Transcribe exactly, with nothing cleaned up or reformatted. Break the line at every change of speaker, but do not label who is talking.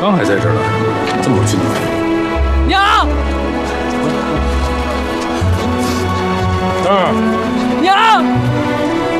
刚还在这儿呢，这么近。
娘，